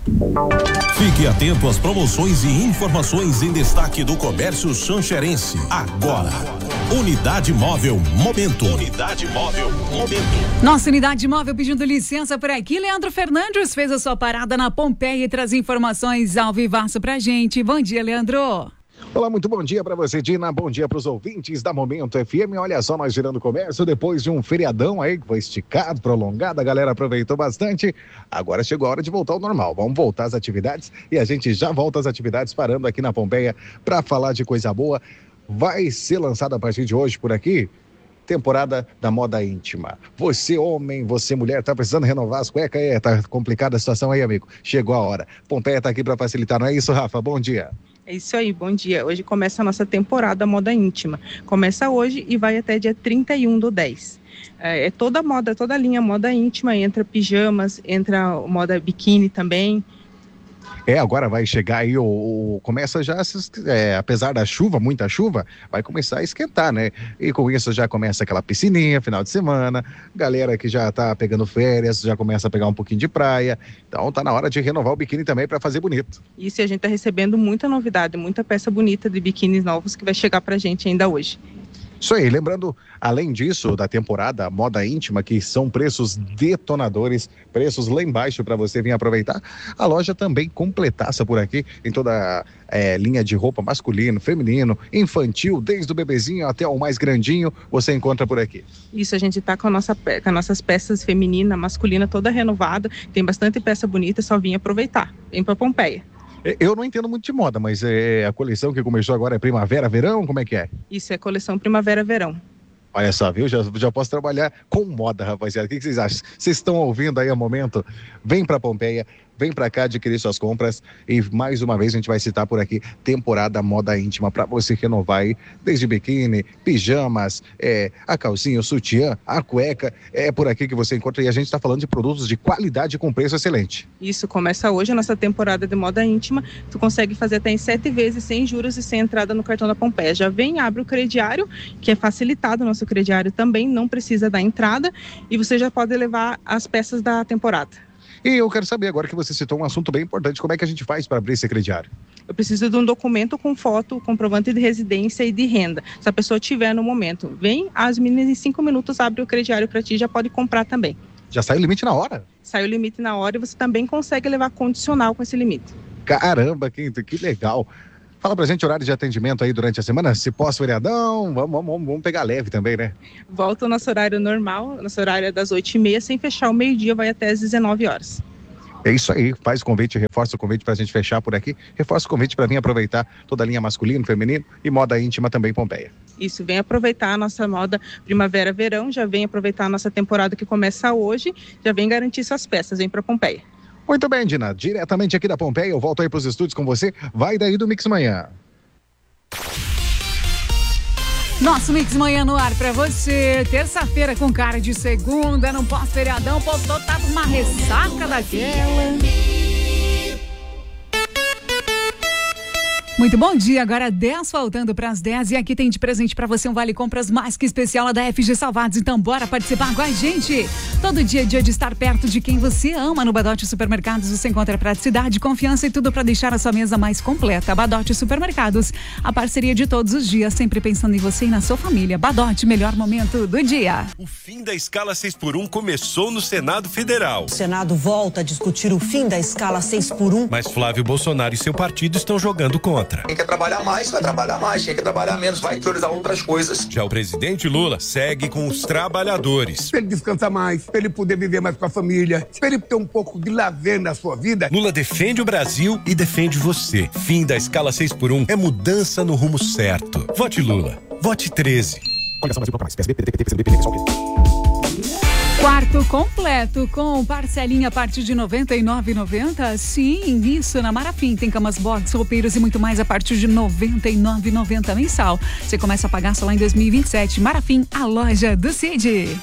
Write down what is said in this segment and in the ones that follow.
Fique atento às promoções e informações em destaque do comércio xanxerense. Agora, Unidade Móvel Momento. Unidade Móvel Momento. Nossa Unidade Móvel pedindo licença por aqui. Leandro Fernandes fez a sua parada na Pompeia e traz informações ao vivaço pra gente. Bom dia, Leandro. Olá, muito bom dia para você, Dina. Bom dia para os ouvintes da Momento FM. Olha só, nós girando o comércio depois de um feriadão aí que foi esticado, prolongado, a galera aproveitou bastante. Agora chegou a hora de voltar ao normal. Vamos voltar às atividades e a gente já volta às atividades parando aqui na Pompeia para falar de coisa boa. Vai ser lançada a partir de hoje por aqui temporada da moda íntima. Você homem, você mulher, tá precisando renovar as cuecas? Tá complicada a situação aí, amigo. Chegou a hora. Pompeia tá aqui para facilitar, não é isso, Rafa? Bom dia. É isso aí, bom dia. Hoje começa a nossa temporada moda íntima. Começa hoje e vai até dia 31/10. É toda moda, toda a linha moda íntima, entra pijamas, entra moda biquíni também. Agora vai chegar aí, começa já, apesar da chuva, muita chuva, vai começar a esquentar, né? E com isso já começa aquela piscininha, final de semana, galera que já tá pegando férias, já começa a pegar um pouquinho de praia, então tá na hora de renovar o biquíni também para fazer bonito. Isso, a gente tá recebendo muita novidade, muita peça bonita de biquínis novos que vai chegar pra gente ainda hoje. Isso aí, lembrando, além disso, da temporada moda íntima, que são preços detonadores, preços lá embaixo para você vir aproveitar, a loja também completaça por aqui, em toda a linha de roupa masculino, feminino, infantil, desde o bebezinho até o mais grandinho, você encontra por aqui. Isso, a gente tá com as nossas peças feminina, masculina, toda renovada, tem bastante peça bonita, só vim aproveitar, vem pra Pompeia. Eu não entendo muito de moda, mas a coleção que começou agora é primavera, verão, como é que é? Isso, é coleção primavera-verão. Olha só, viu? Já posso trabalhar com moda, rapaziada. O que vocês acham? Vocês estão ouvindo aí a momento? Vem pra Pompeia, vem pra cá adquirir suas compras e mais uma vez a gente vai citar por aqui temporada moda íntima pra você renovar aí, desde biquíni, pijamas, a calcinha, o sutiã, a cueca, é por aqui que você encontra e a gente tá falando de produtos de qualidade com preço excelente. Isso, começa hoje a nossa temporada de moda íntima, tu consegue fazer até em 7 vezes, sem juros e sem entrada no cartão da Pompeia. Já vem, abre o crediário, que é facilitado, o nosso crediário também não precisa da entrada e você já pode levar as peças da temporada. E eu quero saber, agora que você citou um assunto bem importante, como é que a gente faz para abrir esse crediário? Eu preciso de um documento com foto, comprovante de residência e de renda. Se a pessoa tiver no momento, vem, as meninas em 5 minutos abre o crediário para ti, já pode comprar também. Já sai o limite na hora? Sai o limite na hora e você também consegue levar condicional com esse limite. Caramba, que legal. Fala pra gente horário de atendimento aí durante a semana, se pós-feriadão, vamos pegar leve também, né? Volta o nosso horário normal, nosso horário é das 8h30, sem fechar o meio-dia, vai até às 19 horas. É isso aí, faz o convite, reforça o convite pra gente fechar por aqui, reforça o convite pra vir aproveitar toda a linha masculino, feminino e moda íntima também Pompeia. Isso, vem aproveitar a nossa moda primavera-verão, já vem aproveitar a nossa temporada que começa hoje, já vem garantir suas peças, vem pra Pompeia. Muito bem, Dina, diretamente aqui da Pompeia, eu volto aí pros estúdios com você, vai daí do Mix Manhã. Nosso Mix Manhã no ar pra você, terça-feira com cara de segunda, num pós-feriadão, o povo todo tá com uma ressaca daquela. Muito bom dia, agora 10 faltando para as 10 e aqui tem de presente para você um vale compras mais que especial da FG Salvados, então bora participar com a gente. Todo dia é dia de estar perto de quem você ama. No Badote Supermercados você encontra praticidade, confiança e tudo para deixar a sua mesa mais completa. Badote Supermercados, a parceria de todos os dias, sempre pensando em você e na sua família. Badote, melhor momento do dia. O fim da escala 6x1 começou no Senado Federal. O Senado volta a discutir o fim da escala 6x1. Mas Flávio Bolsonaro e seu partido estão jogando contra. Quem quer trabalhar mais, vai trabalhar mais. Quem quer trabalhar menos, vai priorizar outras coisas. Já o presidente Lula segue com os trabalhadores. Pra ele descansar mais, pra ele poder viver mais com a família, pra ele ter um pouco de lazer na sua vida. Lula defende o Brasil e defende você. Fim da escala 6x1 é mudança no rumo certo. Vote Lula. Vote 13. Coligação Brasil Bloco Mais, PSB, PDT, PCdoB, PL, PSOL. Quarto completo com parcelinha a partir de R$ 99,90. Sim, isso na Marafim. Tem camas, box, roupeiros e muito mais a partir de R$ 99,90 mensal. Você começa a pagar só lá em 2027. Marafim, a loja do Cid.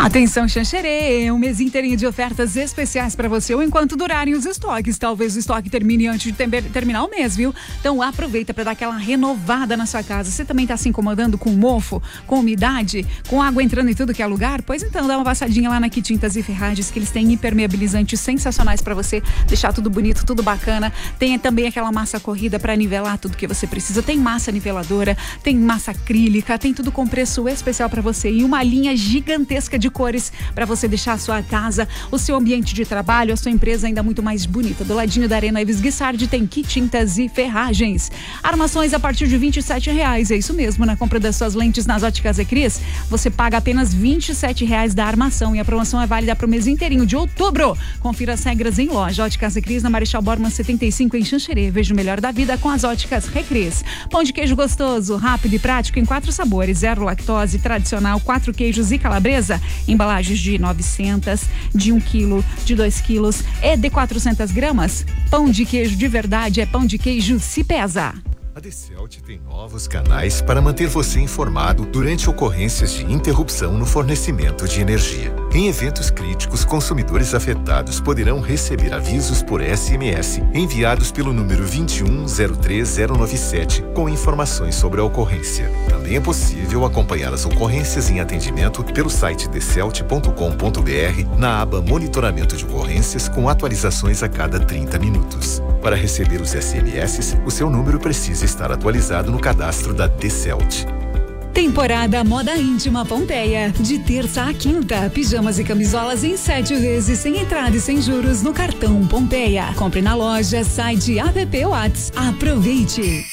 Atenção, Xanxerê, um mês inteirinho de ofertas especiais para você, ou enquanto durarem os estoques. Talvez o estoque termine antes de terminar o mês, viu? Então aproveita para dar aquela renovada na sua casa. Você também está se incomodando com mofo, com umidade, com água entrando em tudo que é lugar? Pois então, dá uma passadinha lá na Que Tintas e Ferragens, que eles têm impermeabilizantes sensacionais para você deixar tudo bonito, tudo bacana. Tem também aquela massa corrida para nivelar tudo que você precisa. Tem massa niveladora, tem massa acrílica, tem tudo com preço especial para você e uma linha gigantesca de cores para você deixar a sua casa, o seu ambiente de trabalho, a sua empresa ainda muito mais bonita. Do ladinho da Arena Ives Guissardi tem Que Tintas e Ferragens. Armações a partir de R$27, é isso mesmo. Na compra das suas lentes nas Óticas Ecris, você paga apenas R$27 da armação e a promoção é válida para o mês inteirinho de outubro. Confira as regras em loja. Óticas Ecris na Marechal Bormann 75 em Xanxerê. Veja o melhor da vida com as Óticas Recris. Pão de queijo gostoso, rápido e prático em 4 sabores, 0 lactose, tradicional, 4 queijos e calabresa. Embalagens de 900, de 1 quilo, de 2 quilos e de 400 gramas. Pão de queijo de verdade é pão de queijo Se Pesa. A DCELT tem novos canais para manter você informado durante ocorrências de interrupção no fornecimento de energia. Em eventos críticos, consumidores afetados poderão receber avisos por SMS enviados pelo número 2103097 com informações sobre a ocorrência. Também é possível acompanhar as ocorrências em atendimento pelo site dcelt.com.br na aba Monitoramento de Ocorrências com atualizações a cada 30 minutos. Para receber os SMS, o seu número precisa estar atualizado no cadastro da DCELT. Temporada Moda Íntima Pompeia. De terça a quinta, pijamas e camisolas em 7 vezes, sem entrada e sem juros no cartão Pompeia. Compre na loja, site, app Whats. Aproveite!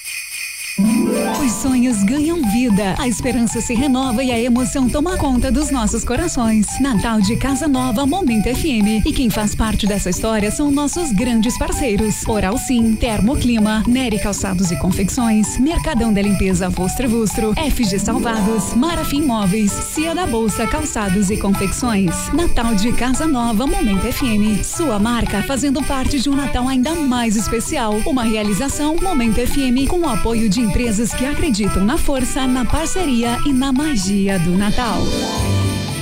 Os sonhos ganham vida, a esperança se renova e a emoção toma conta dos nossos corações. Natal de Casa Nova, Momento FM. E quem faz parte dessa história são nossos grandes parceiros: Oral Sim, Termoclima, Nery Calçados e Confecções, Mercadão da Limpeza Vostro, FG Salvados, Marafim Móveis, Cia da Bolsa Calçados e Confecções. Natal de Casa Nova, Momento FM. Sua marca fazendo parte de um Natal ainda mais especial. Uma realização Momento FM com o apoio de empresas que acreditam na força, na parceria e na magia do Natal.